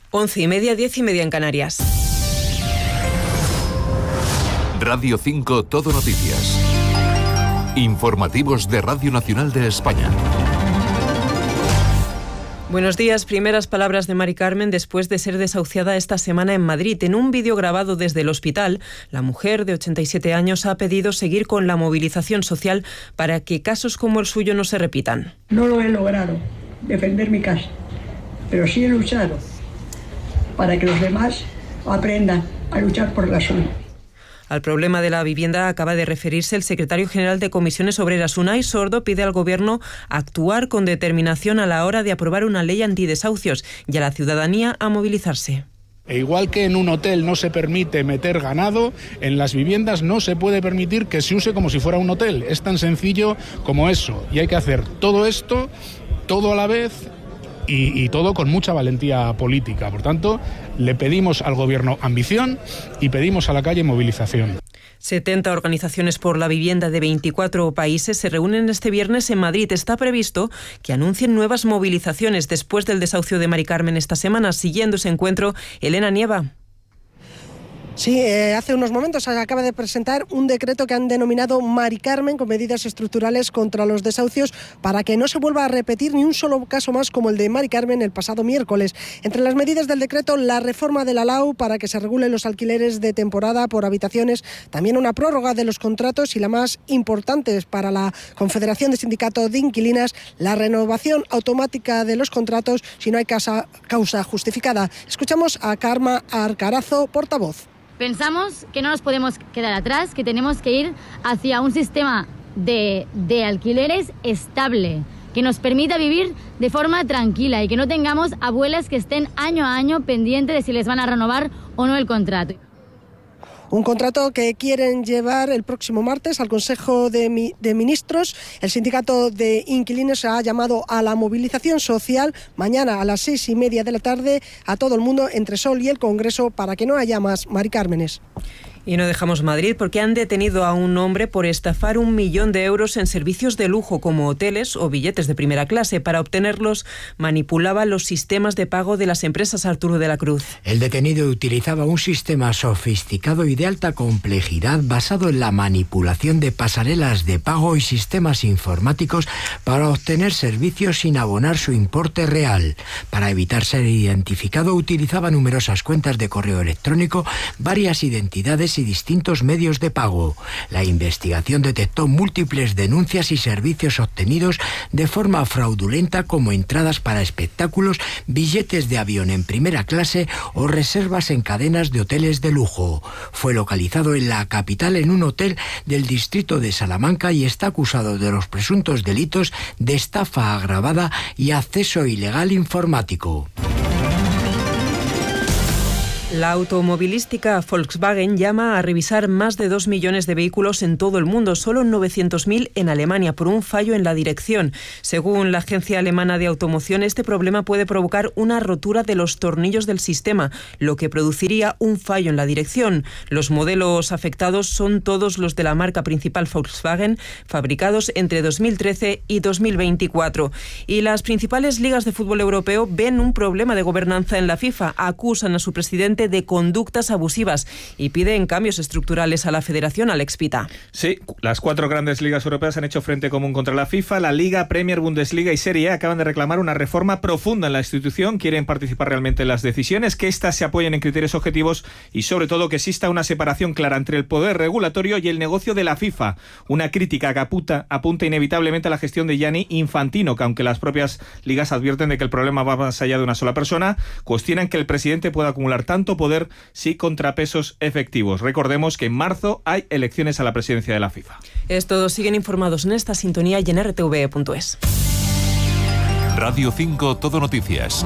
11:30, 10:30 en Canarias. Radio 5 Todo Noticias. Informativos de Radio Nacional de España. Buenos días. Primeras palabras de Mari Carmen después de ser desahuciada esta semana en Madrid. En un vídeo grabado desde el hospital, la mujer de 87 años ha pedido seguir con la movilización social para que casos como el suyo no se repitan. No lo he logrado, defender mi casa, pero sí he luchado para que los demás aprendan a luchar por la suya. Al problema de la vivienda acaba de referirse el secretario general de Comisiones Obreras. Unai Sordo pide al Gobierno actuar con determinación a la hora de aprobar una ley antidesahucios y a la ciudadanía a movilizarse. E igual que en un hotel no se permite meter ganado, en las viviendas no se puede permitir que se use como si fuera un hotel. Es tan sencillo como eso. Y hay que hacer todo esto, todo a la vez y todo con mucha valentía política. Por tanto, le pedimos al Gobierno ambición y pedimos a la calle movilización. 70 organizaciones por la vivienda de 24 países se reúnen este viernes en Madrid. Está previsto que anuncien nuevas movilizaciones después del desahucio de Mari Carmen esta semana. Siguiendo ese encuentro, Elena Nieva. Sí, hace unos momentos acaba de presentar un decreto que han denominado Mari Carmen, con medidas estructurales contra los desahucios para que no se vuelva a repetir ni un solo caso más como el de Mari Carmen el pasado miércoles. Entre las medidas del decreto, la reforma de la LAU para que se regulen los alquileres de temporada por habitaciones, también una prórroga de los contratos y la más importante para la Confederación de Sindicatos de Inquilinas, la renovación automática de los contratos si no hay causa justificada. Escuchamos a Karma Arcarazo, portavoz. Pensamos que no nos podemos quedar atrás, que tenemos que ir hacia un sistema de alquileres estable, que nos permita vivir de forma tranquila y que no tengamos abuelas que estén año a año pendientes de si les van a renovar o no el contrato. Un contrato que quieren llevar el próximo martes al Consejo de Ministros. El sindicato de inquilinos ha llamado a la movilización social mañana a las 6:30 de la tarde a todo el mundo entre Sol y el Congreso para que no haya más Mari Cármenes. Y no dejamos Madrid porque han detenido a un hombre por estafar 1 millón de euros en servicios de lujo como hoteles o billetes de primera clase. Para obtenerlos manipulaba los sistemas de pago de las empresas Arturo de la Cruz. El detenido utilizaba un sistema sofisticado y de alta complejidad basado en la manipulación de pasarelas de pago y sistemas informáticos para obtener servicios sin abonar su importe real. Para evitar ser identificado utilizaba numerosas cuentas de correo electrónico, varias identidades y distintos medios de pago. La investigación detectó múltiples denuncias y servicios obtenidos de forma fraudulenta, como entradas para espectáculos, billetes de avión en primera clase o reservas en cadenas de hoteles de lujo. Fue localizado en la capital en un hotel del distrito de Salamanca y está acusado de los presuntos delitos de estafa agravada y acceso ilegal informático. La automovilística Volkswagen llama a revisar más de 2 millones de vehículos en todo el mundo, solo 900.000 en Alemania, por un fallo en la dirección. Según la agencia alemana de automoción, este problema puede provocar una rotura de los tornillos del sistema, lo que produciría un fallo en la dirección. Los modelos afectados son todos los de la marca principal Volkswagen, fabricados entre 2013 y 2024. Y las principales ligas de fútbol europeo ven un problema de gobernanza en la FIFA, acusan a su presidente de conductas abusivas y piden cambios estructurales a la federación. Alex Pita. Sí, las 4 grandes ligas europeas han hecho frente común contra la FIFA. La Liga, Premier, Bundesliga y Serie A acaban de reclamar una reforma profunda en la institución. Quieren participar realmente en las decisiones, que éstas se apoyen en criterios objetivos y sobre todo que exista una separación clara entre el poder regulatorio y el negocio de la FIFA. Una crítica que apunta inevitablemente a la gestión de Gianni Infantino, que aunque las propias ligas advierten de que el problema va más allá de una sola persona, cuestionan que el presidente pueda acumular tanto poder sin contrapesos efectivos. Recordemos que en marzo hay elecciones a la presidencia de la FIFA. Es todo. Siguen informados en esta sintonía y en rtve.es. Radio 5 Todo Noticias.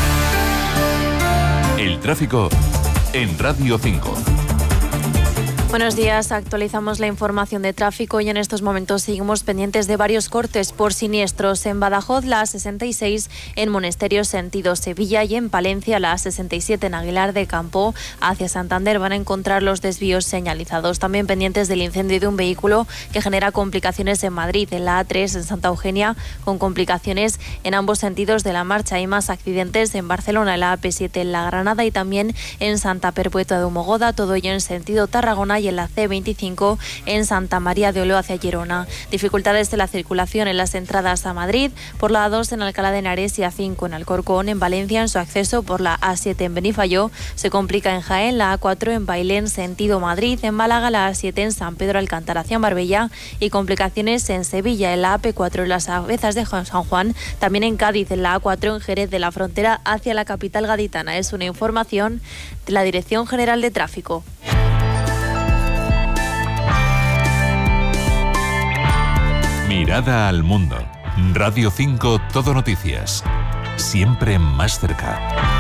El tráfico en Radio 5. Buenos días, actualizamos la información de tráfico y en estos momentos seguimos pendientes de varios cortes por siniestros. En Badajoz, la A66 en Monesterio sentido Sevilla y en Palencia, la A67 en Aguilar de Campo hacia Santander van a encontrar los desvíos señalizados. También pendientes del incendio de un vehículo que genera complicaciones en Madrid, en la A3 en Santa Eugenia, con complicaciones en ambos sentidos de la marcha. Hay más accidentes en Barcelona, en la AP7 en La Granada y también en Santa Perpetua de Humogoda, todo ello en sentido Tarragona y en la C25 en Santa María de Oleo hacia Girona. Dificultades de la circulación en las entradas a Madrid, por la A2 en Alcalá de Henares y A5 en Alcorcón. En Valencia, en su acceso por la A7 en Benifayó, se complica en Jaén, la A4 en Bailén sentido Madrid, en Málaga la A7 en San Pedro Alcántara hacia Marbella y complicaciones en Sevilla, en la AP4 en las Avezas de San Juan, también en Cádiz, en la A4 en Jerez de la Frontera hacia la capital gaditana. Es una información de la Dirección General de Tráfico. Mirada al mundo. Radio 5 Todo Noticias. Siempre más cerca.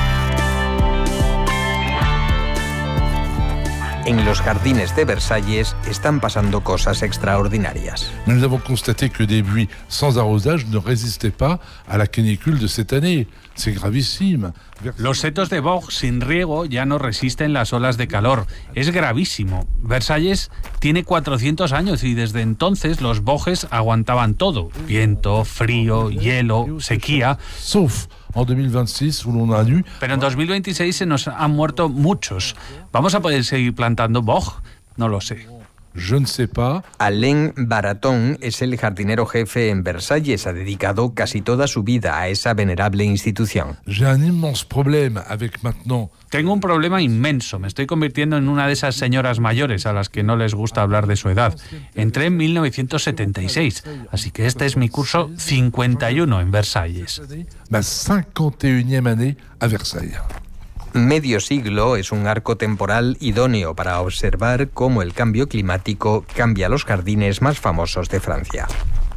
En los jardines de Versalles están pasando cosas extraordinarias. Nous avons constaté que des buis sans arrosage ne résistaient pas à la canicule de cette année. C'est gravissime. Los setos de boj sin riego ya no resisten las olas de calor. Es gravísimo. Versalles tiene 400 años y desde entonces los bojes aguantaban todo. Viento, frío, hielo, sequía. Sauf en 2026, où l'on a eu... Pero en 2026 se nos han muerto muchos. ¿Vamos a poder seguir plantando boj? No lo sé. Je ne sais pas. Alain Baraton es el jardinero jefe en Versalles. Ha dedicado casi toda su vida a esa venerable institución. J'ai un immense problème avec maintenant. Tengo un problema inmenso. Me estoy convirtiendo en una de esas señoras mayores a las que no les gusta hablar de su edad. Entré en 1976, así que este es mi curso 51 en Versalles. Ma 51e année à Versailles. Medio siglo es un arco temporal idóneo para observar cómo el cambio climático cambia los jardines más famosos de Francia.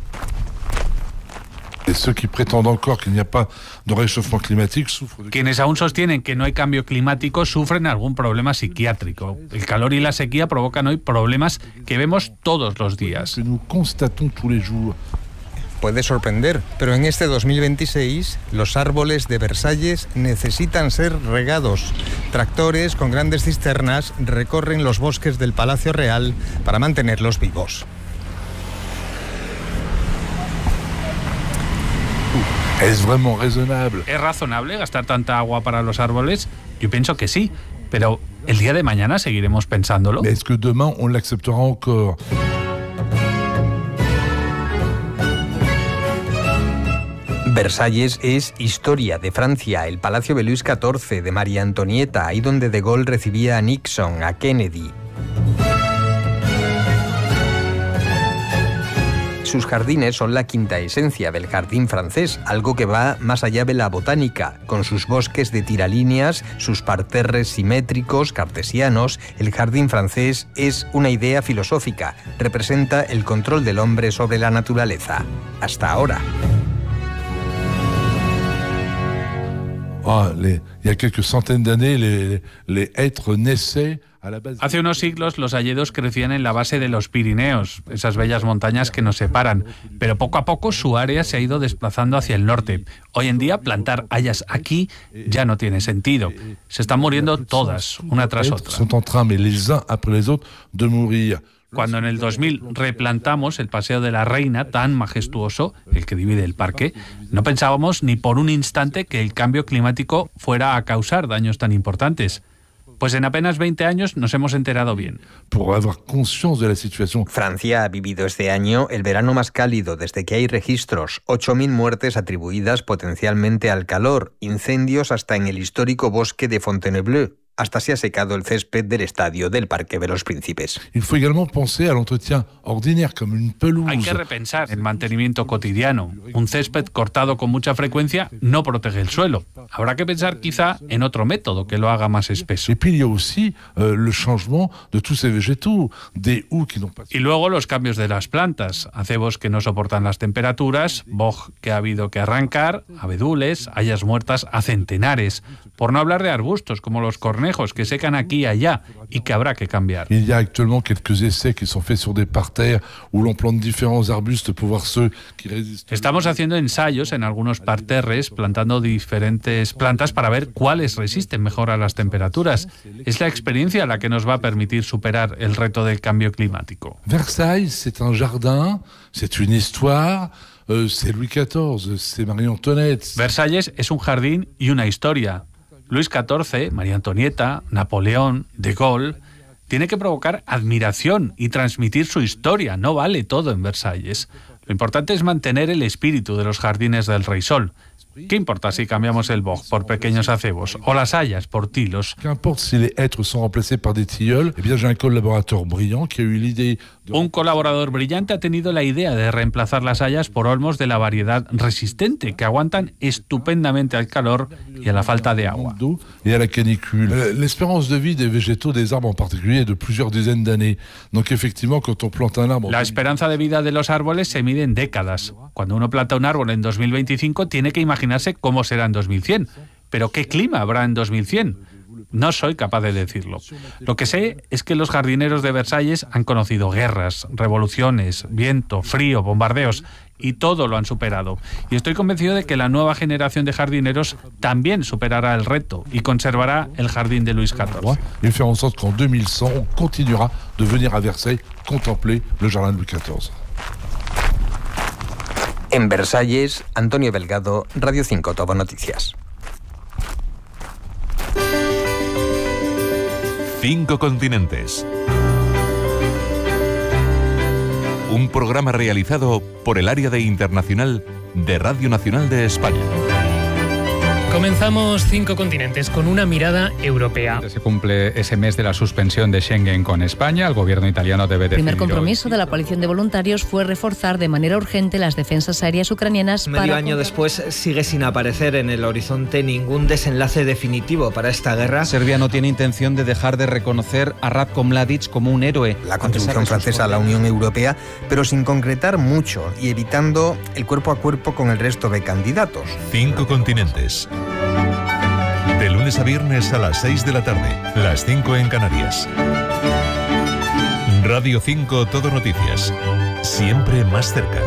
Quienes aún sostienen que no hay cambio climático sufren algún problema psiquiátrico. El calor y la sequía provocan hoy problemas que vemos todos los días. Puede sorprender, pero en este 2026 los árboles de Versalles necesitan ser regados. Tractores con grandes cisternas recorren los bosques del Palacio Real para mantenerlos vivos. ¿Es vraiment raisonnable? ¿Es razonable gastar tanta agua para los árboles? Yo pienso que sí, pero ¿el día de mañana seguiremos pensándolo? ¿Es que demain on l'acceptera encore? Versalles es historia de Francia, el Palacio de Luis XIV, de María Antonieta, ahí donde De Gaulle recibía a Nixon, a Kennedy. Sus jardines son la quinta esencia del jardín francés, algo que va más allá de la botánica. Con sus bosques de tiralíneas, sus parterres simétricos, cartesianos, el jardín francés es una idea filosófica, representa el control del hombre sobre la naturaleza. Hasta ahora. Il y a quelques centaines d'années, les hêtres naissaient à la base. Hace unos siglos los hayedos crecían en la base de los Pirineos, esas bellas montañas que nos separan, pero poco a poco su área se ha ido desplazando hacia el norte. Hoy en día plantar hayas aquí ya no tiene sentido. Se están muriendo todas, una tras otra. Sont en train, mais les uns après les autres, de mourir. Cuando en el 2000 replantamos el Paseo de la Reina, tan majestuoso, el que divide el parque, no pensábamos ni por un instante que el cambio climático fuera a causar daños tan importantes. Pues en apenas 20 años nos hemos enterado bien. Francia ha vivido este año el verano más cálido desde que hay registros. 8.000 muertes atribuidas potencialmente al calor, incendios hasta en el histórico bosque de Fontainebleau. Hasta se ha secado el césped del estadio del Parque de los Príncipes. Hay que repensar el mantenimiento cotidiano. Un césped cortado con mucha frecuencia no protege el suelo. Habrá que pensar quizá en otro método que lo haga más espeso. Y luego los cambios de las plantas. Acebos que no soportan las temperaturas, boj que ha habido que arrancar, abedules, hayas muertas a centenares. Por no hablar de arbustos como los corneos, conejos que secan aquí y allá y que habrá que cambiar. Il y a actuellement quelques essais qui sont faits sur des parterres où l'on plante différents arbustes pour voir ceux qui résistent. Estamos haciendo ensayos en algunos parterres, plantando diferentes plantas para ver cuáles resisten mejor a las temperaturas. Es la experiencia la que nos va a permitir superar el reto del cambio climático. Versailles, c'est un jardin, c'est une histoire. C'est Louis XIV, c'est Marie Antoinette. Versalles es un jardín y una historia. Luis XIV, María Antonieta, Napoleón, De Gaulle. Tiene que provocar admiración y transmitir su historia. No vale todo en Versalles. Lo importante es mantener el espíritu de los jardines del Rey Sol. ¿Qué importa si cambiamos el boj por pequeños acebos o las hayas por tilos? Qu'importe si les hêtres sont remplacés par des tilleuls, eh bien j'ai un collaborateur brillant qui a eu l'idée. Un colaborador brillante ha tenido la idea de reemplazar las hayas por olmos de la variedad resistente que aguantan estupendamente al calor y a la falta de agua. Et à la canicule. L'espérance de vie des végétaux, des arbres en particulier, est de plusieurs dizaines d'années. Donc effectivement, quand on plante un arbre... La esperanza de vida de los árboles se mide en décadas. Cuando uno planta un árbol en 2025 tiene que imaginarse cómo será en 2100. Pero ¿qué clima habrá en 2100? No soy capaz de decirlo. Lo que sé es que los jardineros de Versalles han conocido guerras, revoluciones, viento, frío, bombardeos, y todo lo han superado. Y estoy convencido de que la nueva generación de jardineros también superará el reto y conservará el jardín de Luis XIV. Et faire en sorte qu'en 2100, on continuera de venir à Versailles contempler le jardin de Louis XIV. En Versalles, Antonio Delgado, Radio 5 Todo Noticias. 5 continentes. Un programa realizado por el área de internacional de Radio Nacional de España. Comenzamos 5 continentes con una mirada europea. Se cumple ese mes de la suspensión de Schengen con España. El gobierno italiano debe decidir. El primer compromiso de la coalición de voluntarios fue reforzar de manera urgente las defensas aéreas ucranianas. Medio año después sigue sin aparecer en el horizonte ningún desenlace definitivo para esta guerra. Serbia no tiene intención de dejar de reconocer a Ratko Mladic como un héroe. La contribución francesa a la Unión Europea, pero sin concretar mucho y evitando el cuerpo a cuerpo con el resto de candidatos. 5 continentes. De lunes a viernes a las 6 de la tarde, las 5 en Canarias. Radio 5 Todo Noticias. Siempre más cerca.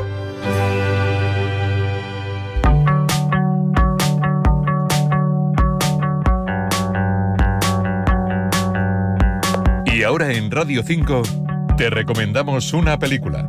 Y ahora en Radio 5 te recomendamos una película.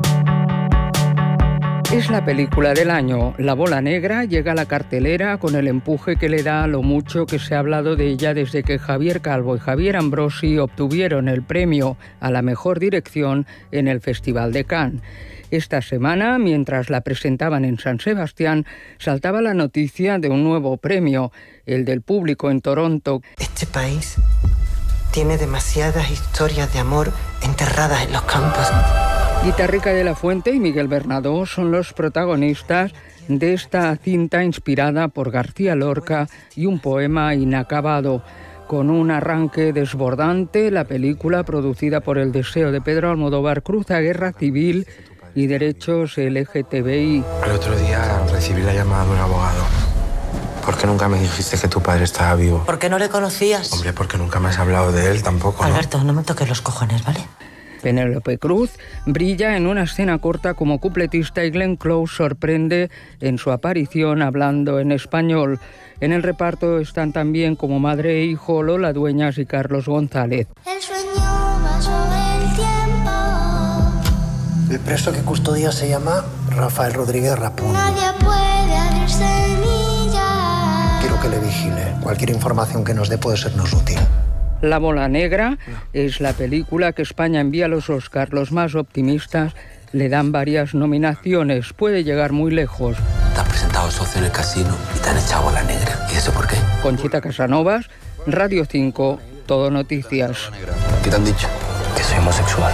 Es la película del año. La Bola Negra llega a la cartelera con el empuje que le da a lo mucho que se ha hablado de ella desde que Javier Calvo y Javier Ambrosi obtuvieron el premio a la mejor dirección en el Festival de Cannes. Esta semana, mientras la presentaban en San Sebastián, saltaba la noticia de un nuevo premio, el del público en Toronto. Este país tiene demasiadas historias de amor enterradas en los campos. Guitarrica de la Fuente y Miguel Bernadó son los protagonistas de esta cinta inspirada por García Lorca y un poema inacabado. Con un arranque desbordante, la película, producida por El Deseo de Pedro Almodóvar, cruza guerra civil y derechos LGTBI. El otro día recibí la llamada de un abogado. ¿Por qué nunca me dijiste que tu padre estaba vivo? ¿Por qué no le conocías? Hombre, porque nunca me has hablado de él tampoco, ¿no? Alberto, no me toques los cojones, ¿vale? Penélope Cruz brilla en una escena corta como cupletista y Glenn Close sorprende en su aparición hablando en español. En el reparto están también como madre e hijo Lola Dueñas y Carlos González. El sueño va sobre el tiempo. El preso que custodia se llama Rafael Rodríguez Rapón. Nadie puede abrir semillas. Quiero que le vigile. Cualquier información que nos dé puede sernos útil. La Bola Negra es la película que España envía a los Oscars. Los más optimistas le dan varias nominaciones. Puede llegar muy lejos. Te has presentado socio en el casino y te han echado Bola Negra. ¿Y eso por qué? Conchita Casanovas, Radio 5, Todo Noticias. ¿Qué te han dicho? Que soy homosexual.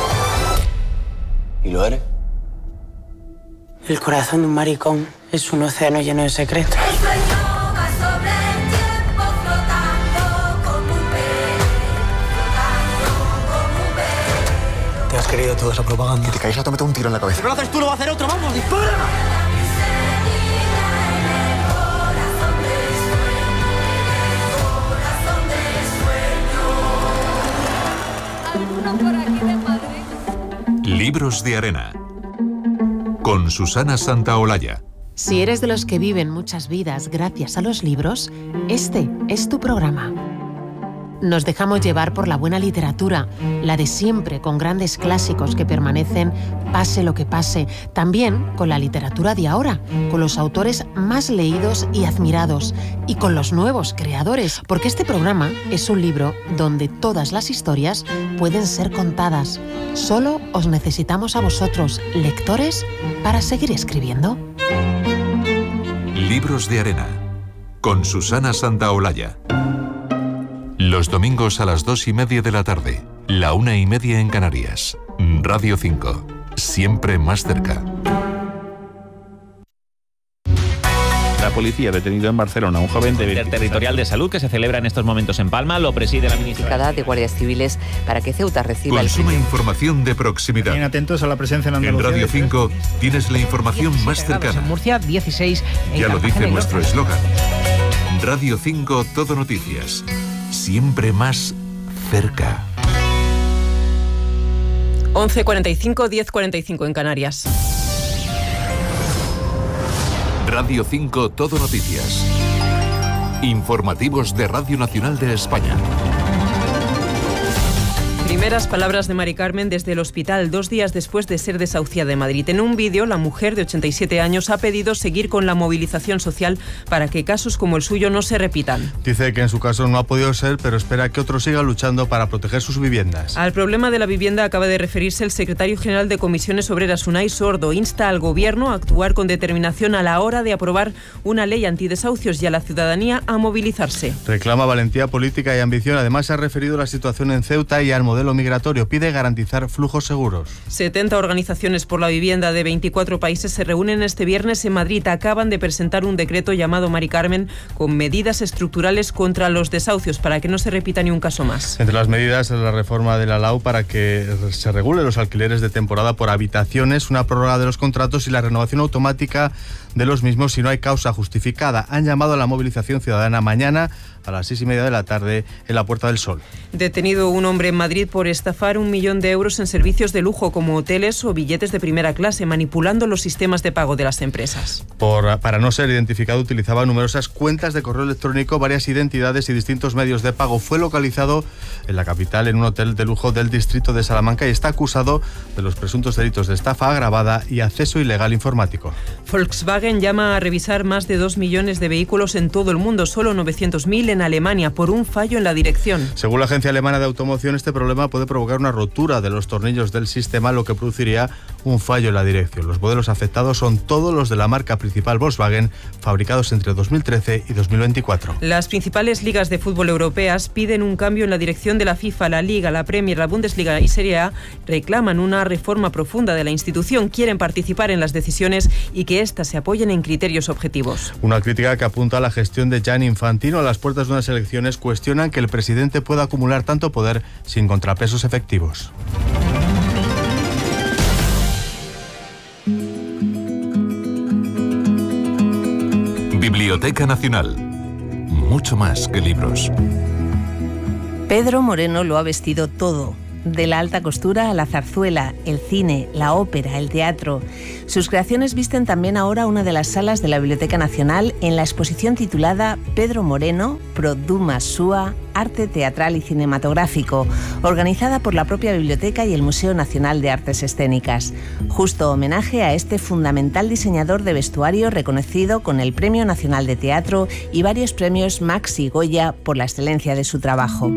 ¿Y lo eres? El corazón de un maricón es un océano lleno de secretos. Te has creído toda esa propaganda. Que te caes a te meto un tiro en la cabeza. Si no lo haces tú, lo va a hacer otro. ¡Vamos, dispara! Libros de Arena, con Susana Santaolalla. Si eres de los que viven muchas vidas gracias a los libros, este es tu programa. Nos dejamos llevar por la buena literatura, la de siempre, con grandes clásicos que permanecen pase lo que pase. También con la literatura de ahora, con los autores más leídos y admirados, y con los nuevos creadores, porque este programa es un libro donde todas las historias pueden ser contadas. Solo os necesitamos a vosotros, lectores, para seguir escribiendo. Libros de Arena, con Susana Santaolalla. Los domingos a las 2:30 de la tarde, la 1:30 en Canarias. Radio 5, siempre más cerca. La policía ha detenido en Barcelona a un joven de Interterritorial de Salud que se celebra en estos momentos en Palma. Lo preside la ministra de Guardias Civiles para que Ceuta reciba Consuma información de proximidad. Bien atentos a la presencia en Andalucía. En Radio 5 tienes la información más cercana. En Murcia, 16. Ya lo dice nuestro eslogan. Radio 5 Todo Noticias. Siempre más cerca. 11:45, 10:45 en Canarias. Radio 5 Todo Noticias. Informativos de Radio Nacional de España. Primeras palabras de Mari Carmen desde el hospital 2 días después de ser desahuciada en Madrid. En un vídeo, la mujer de 87 años ha pedido seguir con la movilización social para que casos como el suyo no se repitan. Dice que en su caso no ha podido ser, pero espera que otros sigan luchando para proteger sus viviendas. Al problema de la vivienda acaba de referirse el secretario general de Comisiones Obreras, Unai Sordo. Insta al Gobierno a actuar con determinación a la hora de aprobar una ley antidesahucios y a la ciudadanía a movilizarse. Reclama valentía política y ambición. Además, se ha referido a la situación en Ceuta y al modelo migratorio. Pide garantizar flujos seguros. 70 organizaciones por la vivienda de 24 países se reúnen este viernes en Madrid. Acaban de presentar un decreto llamado Mari Carmen con medidas estructurales contra los desahucios para que no se repita ni un caso más. Entre las medidas es la reforma de la LAU para que se regule los alquileres de temporada por habitaciones, una prórroga de los contratos y la renovación automática de los mismos si no hay causa justificada. Han llamado a la movilización ciudadana mañana a las 6:30 de la tarde en la Puerta del Sol. Detenido un hombre en Madrid por estafar 1 millón de euros en servicios de lujo como hoteles o billetes de primera clase, manipulando los sistemas de pago de las empresas. Para no ser identificado, utilizaba numerosas cuentas de correo electrónico, varias identidades y distintos medios de pago. Fue localizado en la capital en un hotel de lujo del distrito de Salamanca y está acusado de los presuntos delitos de estafa agravada y acceso ilegal informático. Volkswagen llama a revisar más de 2 millones de vehículos en todo el mundo, solo 900.000 en Alemania, por un fallo en la dirección. Según la agencia alemana de automoción, este problema puede provocar una rotura de los tornillos del sistema, lo que produciría un fallo en la dirección. Los modelos afectados son todos los de la marca principal Volkswagen, fabricados entre 2013 y 2024. Las principales ligas de fútbol europeas piden un cambio en la dirección de la FIFA. La Liga, la Premier, la Bundesliga y Serie A reclaman una reforma profunda de la institución. Quieren participar en las decisiones y que éstas se apoyen en criterios objetivos. Una crítica que apunta a la gestión de Gianni Infantino. A las puertas de unas elecciones cuestionan que el presidente pueda acumular tanto poder sin contrapesos efectivos. Biblioteca Nacional. Mucho más que libros. Pedro Moreno lo ha vestido todo. De la alta costura a la zarzuela, el cine, la ópera, el teatro. Sus creaciones visten también ahora una de las salas de la Biblioteca Nacional en la exposición titulada Pedro Moreno, Produma Sua, Arte Teatral y Cinematográfico, organizada por la propia Biblioteca y el Museo Nacional de Artes Escénicas. Justo homenaje a este fundamental diseñador de vestuario reconocido con el Premio Nacional de Teatro y varios premios Max y Goya por la excelencia de su trabajo.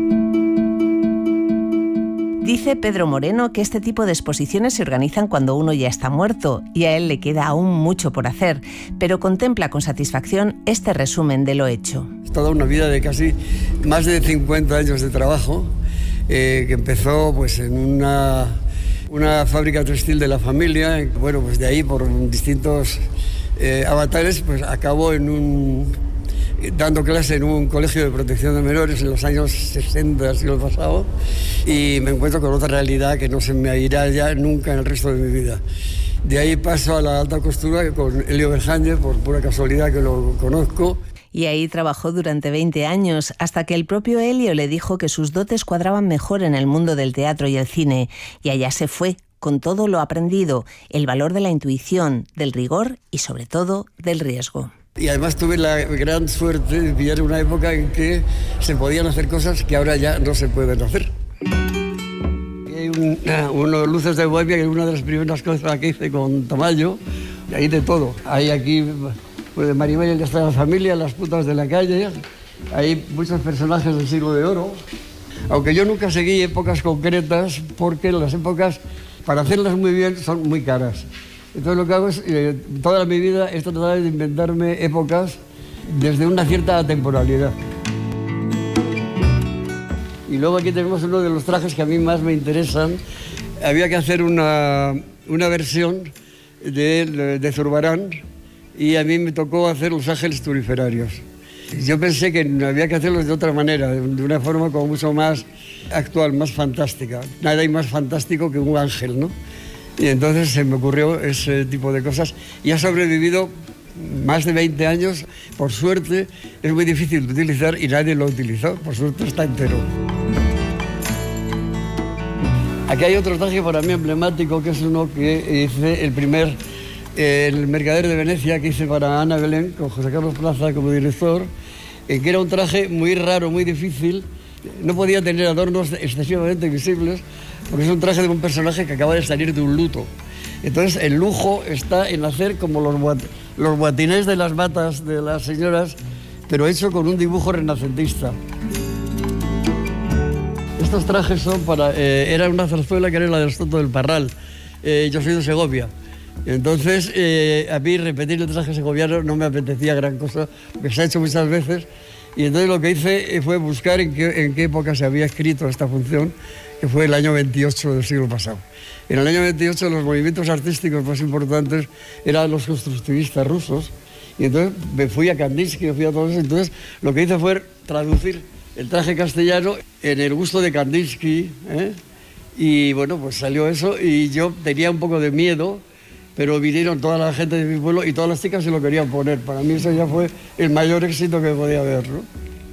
Dice Pedro Moreno que este tipo de exposiciones se organizan cuando uno ya está muerto y a él le queda aún mucho por hacer, pero contempla con satisfacción este resumen de lo hecho. Es toda una vida de casi más de 50 años de trabajo, que empezó pues en una fábrica textil de la familia. Bueno, pues de ahí por distintos avatares pues acabó dando clase en un colegio de protección de menores en los años 60 del siglo pasado, y me encuentro con otra realidad que no se me irá ya nunca en el resto de mi vida. De ahí paso a la alta costura con Elio Berjanger, por pura casualidad que lo conozco. Y ahí trabajó durante 20 años, hasta que el propio Elio le dijo que sus dotes cuadraban mejor en el mundo del teatro y el cine, y allá se fue, con todo lo aprendido, el valor de la intuición, del rigor y sobre todo del riesgo. Y además tuve la gran suerte de pillar una época en que se podían hacer cosas que ahora ya no se pueden hacer. Hay unos luces de Bohemia, que es una de las primeras cosas que hice con Tamayo, y hay de todo. Hay aquí pues, Maribel y la familia, las putas de la calle, hay muchos personajes del siglo de oro. Aunque yo nunca seguí épocas concretas, porque las épocas, para hacerlas muy bien, son muy caras. Entonces lo que hago es, toda mi vida, he tratado de inventarme épocas desde una cierta atemporalidad. Y luego aquí tenemos uno de los trajes que a mí más me interesan. Había que hacer una versión de Zurbarán y a mí me tocó hacer los ángeles turiferarios. Yo pensé que había que hacerlos de otra manera, de una forma como mucho más actual, más fantástica. Nada hay más fantástico que un ángel, ¿no? Y entonces se me ocurrió ese tipo de cosas y ha sobrevivido más de 20 años. Por suerte, es muy difícil de utilizar y nadie lo utilizó. Por suerte está entero. Aquí hay otro traje para mí emblemático, que es uno que hice el Mercader de Venecia, que hice para Ana Belén, con José Carlos Plaza como director, que era un traje muy raro, muy difícil. No podía tener adornos excesivamente visibles, porque es un traje de un personaje que acaba de salir de un luto. Entonces el lujo está en hacer como los botinés de las batas de las señoras, pero hecho con un dibujo renacentista. Estos trajes son era una zarzuela que era la del Soto del Parral. Yo soy de Segovia. Entonces, a mí repetir el traje segoviano no me apetecía gran cosa, porque se ha hecho muchas veces. Y entonces lo que hice fue buscar en qué época se había escrito esta función, que fue el año 28 del siglo pasado. En el año 28 los movimientos artísticos más importantes eran los constructivistas rusos, y entonces me fui a Kandinsky, me fui a todo eso. Entonces lo que hice fue traducir el traje castellano en el gusto de Kandinsky, y bueno, pues salió eso, y yo tenía un poco de miedo, pero vinieron toda la gente de mi pueblo y todas las chicas se lo querían poner. Para mí eso ya fue el mayor éxito que podía haber, ¿no?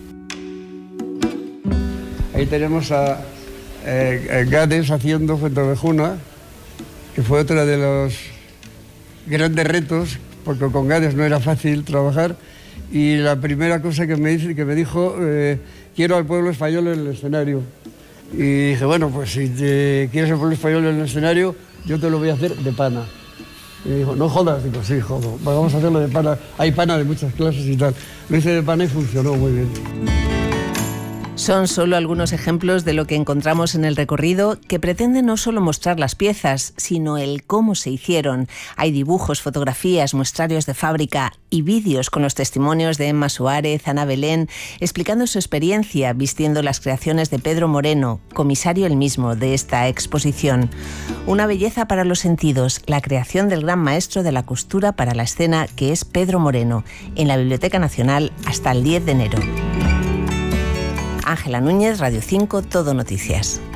Ahí tenemos a Gades haciendo Fuentevejuna, que fue otro de los grandes retos, porque con Gades no era fácil trabajar, y la primera cosa que me dijo, quiero al pueblo español en el escenario. Y dije, bueno, pues si quieres al pueblo español en el escenario, yo te lo voy a hacer de pana. Y me dijo, no jodas. Digo, sí, jodo, vamos a hacerlo de pana. Hay pana de muchas clases y tal. Lo hice de pana y funcionó muy bien. Son solo algunos ejemplos de lo que encontramos en el recorrido, que pretende no solo mostrar las piezas, sino el cómo se hicieron. Hay dibujos, fotografías, muestrarios de fábrica y vídeos con los testimonios de Emma Suárez, Ana Belén, explicando su experiencia vistiendo las creaciones de Pedro Moreno, comisario el mismo de esta exposición. Una belleza para los sentidos, la creación del gran maestro de la costura para la escena, que es Pedro Moreno, en la Biblioteca Nacional hasta el 10 de enero. Ángela Núñez, Radio 5, Todo Noticias.